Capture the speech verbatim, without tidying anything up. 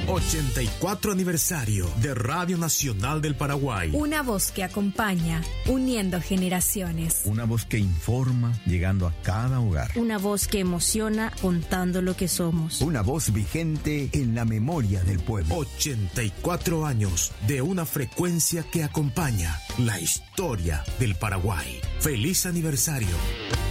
ochenta y cuatro aniversario de Radio Nacional del Paraguay. Una voz que acompaña, uniendo generaciones. Una voz que informa, llegando a cada hogar. Una voz que emociona, contando lo que somos. Una voz vigente en la memoria del pueblo. ochenta y cuatro años de una frecuencia que acompaña la historia del Paraguay. ¡Feliz aniversario!